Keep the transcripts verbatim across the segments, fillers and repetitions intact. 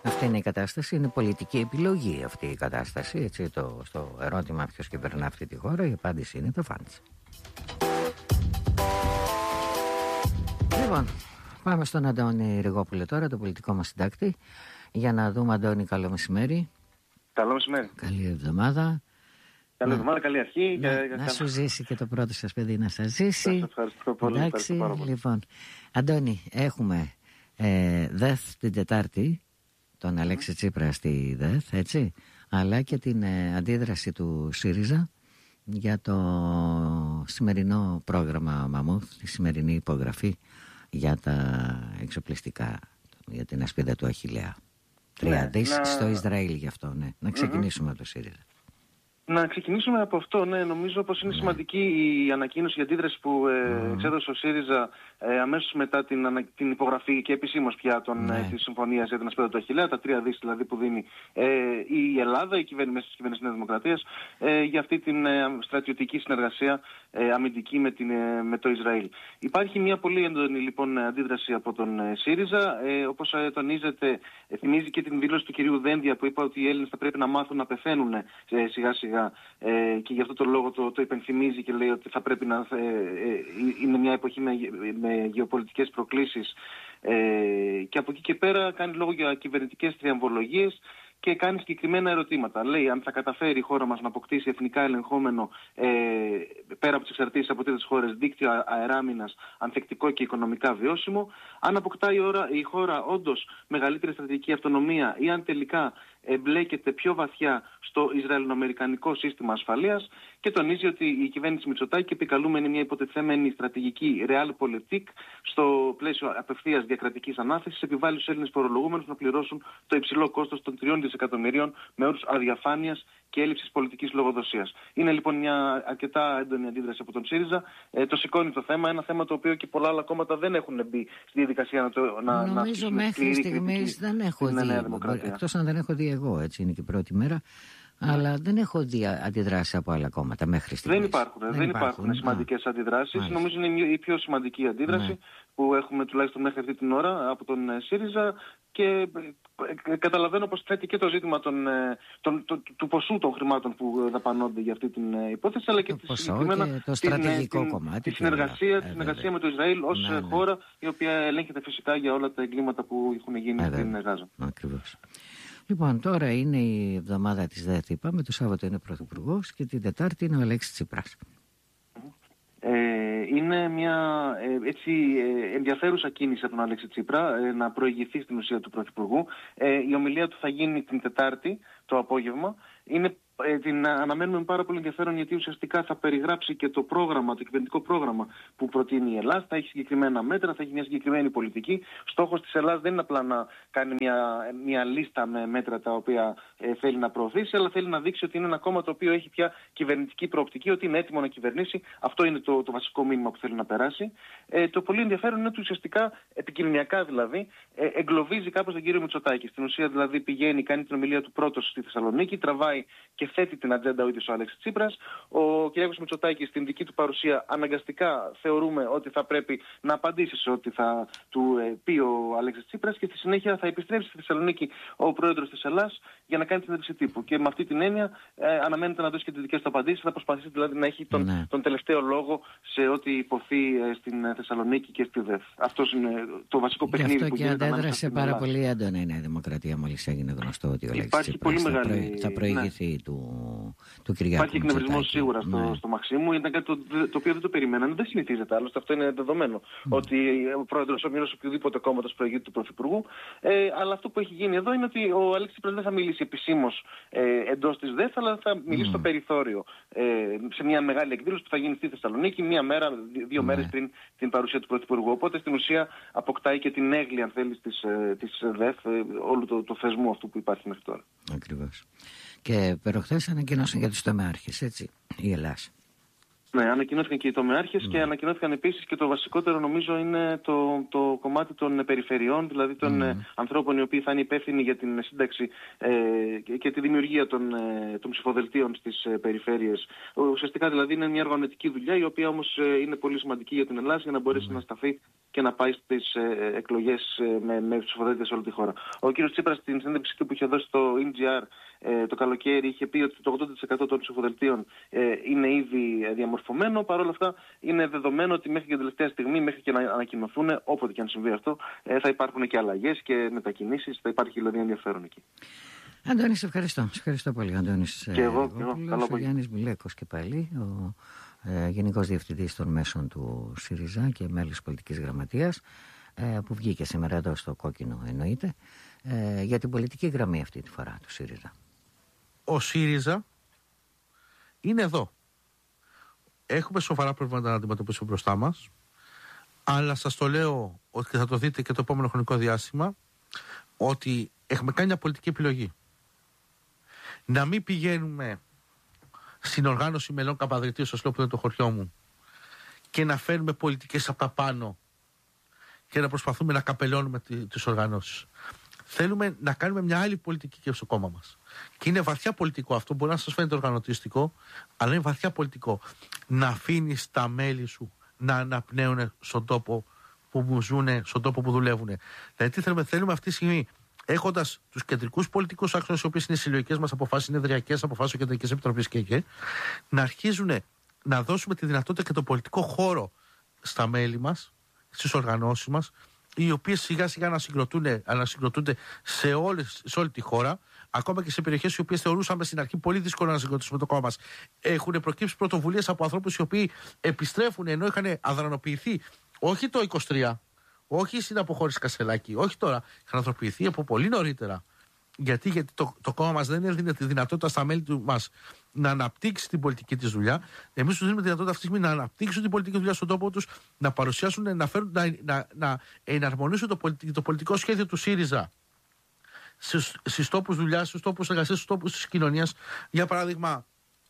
Αυτή είναι η κατάσταση, είναι πολιτική επιλογή αυτή η κατάσταση. Έτσι, το, στο ερώτημα ποιος κυβερνά αυτή τη χώρα, η απάντηση είναι το Φάντς. Λοιπόν, πάμε στον Αντώνη Ριγόπουλο τώρα, το πολιτικό μας συντάκτη, για να δούμε. Αντώνη, καλό μεσημέρι. Καλό μεσημέρι. Καλή εβδομάδα. Καλή εβδομάδα, καλή αρχή. Να, και... να σου ζήσει και το πρώτο σας παιδί να σας ζήσει. Σας ευχαριστώ πολύ. Εντάξει, πάρα πολύ. Λοιπόν, Αντώνη, έχουμε ε, ΔΕΘ την Τετάρτη, τον Αλέξη mm. Τσίπρα στη ΔΕΘ, έτσι, αλλά και την ε, αντίδραση του ΣΥΡΙΖΑ για το σημερινό πρόγραμμα Μαμούθ, τη σημερινή υπογραφή για τα εξοπλιστικά, για την ασπίδα του Αχιλλέα. Τρία ναι, δις να... στο Ισραήλ γι' αυτό, ναι. Να ξεκινήσουμε mm-hmm. από το ΣΥΡΙΖΑ. Να ξεκινήσουμε από αυτό, ναι. Νομίζω πως είναι ναι. σημαντική η ανακοίνωση, η αντίδραση που ε, mm. εξέδωσε ο ΣΥΡΙΖΑ ε, αμέσως μετά την, ανα, την υπογραφή και επισήμως πια των, ναι. ε, της συμφωνίας για την ασπίδα του Αχιλλέα, τα τρία δις δηλαδή που δίνει ε, η Ελλάδα, η κυβέρνηση μέσα της κυβέρνησης της Νέας Δημοκρατίας, ε, για αυτή την ε, στρατιωτική συνεργασία ε, αμυντική με, την, ε, με το Ισραήλ. Υπάρχει μια πολύ έντονη λοιπόν αντίδραση από τον ε, ΣΥΡΙΖΑ. Ε, όπως ε, τονίζεται, ε, θυμίζει και την δήλωση του κυρίου Δένδια που είπε ότι οι Έλληνες θα πρέπει να μάθουν να πεθαίνουν ε, σιγά σιγά. Ε, και γι' αυτό το λόγο το, το υπενθυμίζει και λέει ότι θα πρέπει να ε, ε, είναι μια εποχή με, με γεωπολιτικές προκλήσεις ε, και από εκεί και πέρα κάνει λόγο για κυβερνητικές τριαμβολογίες και κάνει συγκεκριμένα ερωτήματα. Λέει αν θα καταφέρει η χώρα μας να αποκτήσει εθνικά ελεγχόμενο ε, πέρα από τις εξαρτήσεις από τρίτες χώρες δίκτυο αεράμινας ανθεκτικό και οικονομικά βιώσιμο, αν αποκτάει η, ώρα, η χώρα όντως μεγαλύτερη στρατηγική αυτονομία ή αν τελικά εμπλέκεται πιο βαθιά στο Ισραηλοαμερικανικό σύστημα ασφαλείας, και τονίζει ότι η κυβέρνηση Μητσοτάκη επικαλούμενη μια υποτιθέμενη στρατηγική realpolitik στο πλαίσιο απευθείας διακρατικής ανάθεσης επιβάλλει στους Έλληνες φορολογούμενους να πληρώσουν το υψηλό κόστος των τριών δισεκατομμυρίων με όρους αδιαφάνειας και έλλειψης πολιτικής λογοδοσίας. Είναι λοιπόν μια αρκετά έντονη αντίδραση από τον ΣΥΡΙΖΑ. Ε, το σηκώνει το θέμα, ένα θέμα το οποίο και πολλά άλλα κόμματα δεν έχουν μπει στη διαδικασία να το να Νομίζω να μέχρι στιγμής δεν έχω δει. Εκτός αν δεν έχω δει εγώ, έτσι είναι και η πρώτη μέρα. Ναι. Αλλά δεν έχω δει αντιδράσεις από άλλα κόμματα μέχρι στιγμής. Δεν υπάρχουν, δεν, δεν υπάρχουν, υπάρχουν σημαντικές αντιδράσεις. Μάλιστα. Νομίζω είναι η πιο σημαντική αντίδραση ναι. που έχουμε τουλάχιστον μέχρι αυτή την ώρα από τον ΣΥΡΙΖΑ, και καταλαβαίνω πως θέτει και το ζήτημα των, των, το, του ποσού των χρημάτων που δαπανώνται για αυτή την υπόθεση, αλλά και το τη ποσό συγκεκριμένα και το στρατηγικό την, κομμάτι. Τη συνεργασία, ε, τη συνεργασία με το Ισραήλ ως ναι, ναι. χώρα η οποία ελέγχεται φυσικά για όλα τα εγκλήματα που έχουν γίνει ε, στην Γάζα. Ακριβώς. Λοιπόν, τώρα είναι η εβδομάδα της ΔΕΘ, είπαμε, το Σάββατο είναι πρωθυπουργός και την Τετάρτη είναι ο Αλέξης Τσίπρας. Ε, είναι μια ε, έτσι, ε, ενδιαφέρουσα κίνηση από τον Αλέξη Τσίπρα ε, να προηγηθεί στην ουσία του πρωθυπουργού. Ε, η ομιλία του θα γίνει την Τετάρτη το απόγευμα. Είναι Ε, την αναμένουμε με πάρα πολύ ενδιαφέρον, γιατί ουσιαστικά θα περιγράψει και το πρόγραμμα, το κυβερνητικό πρόγραμμα που προτείνει η Ελλάδα. Θα έχει συγκεκριμένα μέτρα, θα έχει μια συγκεκριμένη πολιτική. Στόχος της Ελλάδας δεν είναι απλά να κάνει μια, μια λίστα με μέτρα τα οποία ε, θέλει να προωθήσει, αλλά θέλει να δείξει ότι είναι ένα κόμμα το οποίο έχει πια κυβερνητική προοπτική, ότι είναι έτοιμο να κυβερνήσει. Αυτό είναι το, το βασικό μήνυμα που θέλει να περάσει. Ε, το πολύ ενδιαφέρον είναι ότι ουσιαστικά, επικοινωνιακά δηλαδή, ε, εγκλωβίζει κάπως τον κύριο Μητσοτάκη. Στην ουσία δηλαδή πηγαίνει, κάνει την ομιλία του πρώτος στη Θεσσαλονίκη, τραβάει και θέτει την ατζέντα ο ίδιος ο Αλέξης Τσίπρας. Ο κ. Μητσοτάκης στην δική του παρουσία αναγκαστικά θεωρούμε ότι θα πρέπει να απαντήσει σε ό,τι θα του ε, πει ο Αλέξης Τσίπρας, και στη συνέχεια θα επιστρέψει στη Θεσσαλονίκη ο πρόεδρος της Ελλάδας για να κάνει την συνέντευξη τύπου. Και με αυτή την έννοια ε, αναμένεται να δώσει και τις δικές του απαντήσεις. Θα προσπαθήσει δηλαδή να έχει τον, ναι. τον τελευταίο λόγο σε ό,τι υποθεί ε, στην Θεσσαλονίκη και στη ΔΕΘ. Αυτό είναι το βασικό παιχνίδι που γίνεται. Γι' αυτό και αντέδρασε πάρα πολύ έντονα η Νέα Δημοκρατία μόλις έγινε γνωστό ότι ο Αλέξης Τσίπρας θα, προη, θα προηγηθεί ναι. του, του Κυριάκου. Υπάρχει εκνευρισμό σίγουρα στο, ναι. στο Μαξίμου. Ήταν κάτι το, το οποίο δεν το περιμένανε. Δεν συνηθίζεται άλλωστε. Αυτό είναι δεδομένο. Mm. Ότι ο πρόεδρος ομιλός οποιοδήποτε κόμματος προηγείται του πρωθυπουργού. Ε, αλλά αυτό που έχει γίνει εδώ είναι ότι ο Αλέξης Τσίπρας δεν θα μιλήσει επισήμως ε, εντός της ΔΕΘ, αλλά θα μιλήσει mm. στο περιθώριο. Ε, σε μια μεγάλη εκδήλωση που θα γίνει στη Θεσσαλονίκη, μία μέρα, δύο mm. μέρες πριν την παρουσία του πρωθυπουργού. Οπότε στην ουσία αποκτάει και την έγκλη, αν θέλει, της, της ΔΕΘ, ε, όλου το, το θεσμού αυτού που υπάρχει μέχρι τώρα. Ακριβώς. Και προχθές ανακοινώσαν για τους τομεάρχες, έτσι, η Ελλάδα. Ναι, ανακοινώθηκαν και οι τομεάρχες mm. και ανακοινώθηκαν επίσης και το βασικότερο, νομίζω, είναι το, το κομμάτι των περιφερειών, δηλαδή των mm. ε, ανθρώπων οι οποίοι θα είναι υπεύθυνοι για την σύνταξη ε, και, και τη δημιουργία των, ε, των ψηφοδελτίων στις ε, περιφέρειες. Ουσιαστικά δηλαδή είναι μια οργανωτική δουλειά, η οποία όμως ε, είναι πολύ σημαντική για την Ελλάδα για να μπορέσει mm. να σταθεί και να πάει στις ε, εκλογές ε, με, με ψηφοδέλτια σε όλη τη χώρα. Ο κύριος Τσίπρας στην συνέντευξη που είχε δώσει στο ι τζι αρ ε, το καλοκαίρι είχε πει ότι το ογδόντα τοις εκατό των ψηφοδελτίων ε, είναι ήδη διαμορφωμένο. Παρ' όλα αυτά είναι δεδομένο ότι μέχρι και την τελευταία στιγμή, μέχρι και να ανακοινωθούν, όποτε και αν συμβεί αυτό, ε, θα υπάρχουν και αλλαγές και μετακινήσεις, θα υπάρχει δηλαδή ενδιαφέρον εκεί. Αντώνη, σε ευχαριστώ. Σε ευχαριστώ πολύ, Αντώνης. Και εγώ, και εγώ. Καλό ο Γιάννης Μιλέκος και πάλι, ο ε, Γενικός Διευθυντής των Μέσων του ΣΥΡΙΖΑ και μέλος Πολιτικής Γραμματείας, ε, που βγήκε σήμερα εδώ στο κόκκινο, εννοείται, ε, για την πολιτική γραμμή αυτή τη φορά του ΣΥΡΙΖΑ. Ο ΣΥΡΙΖΑ είναι εδώ. Έχουμε σοβαρά προβλήματα να αντιμετωπίσουμε μπροστά μας, αλλά σας το λέω ότι θα το δείτε και το επόμενο χρονικό διάστημα, ότι έχουμε κάνει μια πολιτική επιλογή. Να μην πηγαίνουμε στην οργάνωση μελών Καπαδριτίου, σας λέω που είναι το χωριό μου, και να φέρνουμε πολιτικές από τα πάνω και να προσπαθούμε να καπελώνουμε τις οργανώσεις. Θέλουμε να κάνουμε μια άλλη πολιτική και στο κόμμα μας. Και είναι βαθιά πολιτικό αυτό. Μπορεί να σας φαίνεται οργανωτιστικό, αλλά είναι βαθιά πολιτικό. Να αφήνεις τα μέλη σου να αναπνέουν στον τόπο που ζουν, στον τόπο που δουλεύουν. Δηλαδή, τι θέλουμε, θέλουμε αυτή τη στιγμή, έχοντας τους κεντρικούς πολιτικούς άξονες, οι οποίες είναι συλλογικές μας αποφάσεις, είναι εδριακές αποφάσεις Κεντρικής Επιτροπής και εκεί, να αρχίζουν να δώσουμε τη δυνατότητα και τον πολιτικό χώρο στα μέλη μας, στις οργανώσεις μας, οι οποίες σιγά σιγά ανασυγκροτούνται, ανασυγκροτούνται σε, όλες, σε όλη τη χώρα, ακόμα και σε περιοχές οι οποίες θεωρούσαμε στην αρχή πολύ δύσκολο να συγκροτήσουμε το κόμμα μας. Έχουν προκύψει πρωτοβουλίες από ανθρώπους οι οποίοι επιστρέφουν ενώ είχαν αδρανοποιηθεί, όχι το είκοσι τρία, όχι στην αποχώρηση Κασελάκη, όχι τώρα, είχαν αδρανοποιηθεί από πολύ νωρίτερα. Γιατί, γιατί το, το κόμμα μας δεν έδινε τη δυνατότητα στα μέλη του μας να αναπτύξει την πολιτική της δουλειά. Εμείς τους δίνουμε τη δυνατότητα αυτή τη στιγμή να αναπτύξουν την πολιτική δουλειά στον τόπο τους, να παρουσιάσουν, να, φέρουν, να, να, να εναρμονίσουν το, πολιτικό, το πολιτικό σχέδιο του ΣΥΡΙΖΑ στους τόπους δουλειάς, στους τόπους εργασίας, στους τόπους της κοινωνίας. Για παράδειγμα,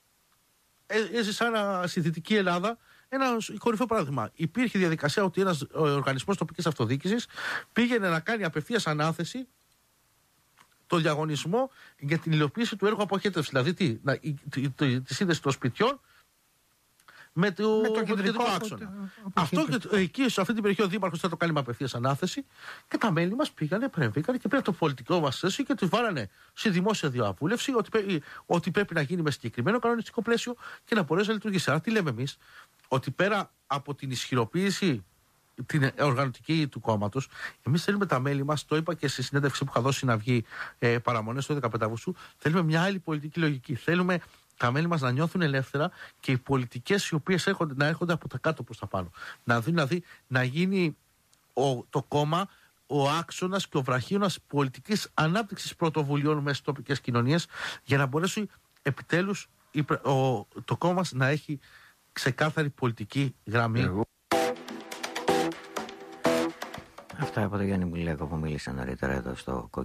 έζησα στη Δυτική Ελλάδα ένα κορυφαίο παράδειγμα. Υπήρχε διαδικασία ότι ένας οργανισμός τοπικής αυτοδιοίκησης πήγαινε να κάνει απευθείας ανάθεση το διαγωνισμό για την υλοποίηση του έργου αποχέτευσης. Δηλαδή τι, να, η, τη, τη, τη σύνδεση των σπιτιών με το, με το κεντρικό άξονα. Αυτό και, εκεί, σε αυτή την περιοχή, ο Δήμαρχος θα το κάνει με απευθείας ανάθεση και τα μέλη μας πήγανε, πρεμβήκανε και πήραν το πολιτικό μας θέση και τους βάλανε στη δημόσια διαβούλευση ότι, ότι πρέπει να γίνει με συγκεκριμένο κανονιστικό πλαίσιο και να μπορέσει να λειτουργήσει. Άρα τι λέμε εμείς, ότι πέρα από την ισχυροποίηση την οργανωτική του κόμματος, εμείς θέλουμε τα μέλη μας, το είπα και στη συνέντευξη που είχα δώσει να βγει ε, παραμονές το δεκαπέντε Αυγούστου, θέλουμε μια άλλη πολιτική λογική. Θέλουμε τα μέλη μας να νιώθουν ελεύθερα και οι πολιτικές οι οποίες έρχονται, να έρχονται από τα κάτω προς τα πάνω. Να δει, δηλαδή, να γίνει ο, το κόμμα ο άξονας και ο βραχίωνας πολιτικής ανάπτυξης πρωτοβουλειών μέσα στις τοπικές κοινωνίες, για να μπορέσει επιτέλους η, ο, το κόμμα μας να έχει ξεκάθαρη πολιτική γραμμή. Εγώ. Αυτά από τον Γιάννη Μιλέκο που μίλησε νωρίτερα εδώ στο